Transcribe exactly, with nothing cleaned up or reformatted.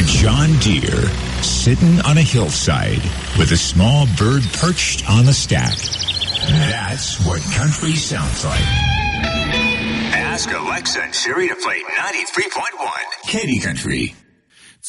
A John Deere sitting on a hillside with a small bird perched on the stack. That's what country sounds like. Ask Alexa and Siri to play ninety-three point one. Katy Country.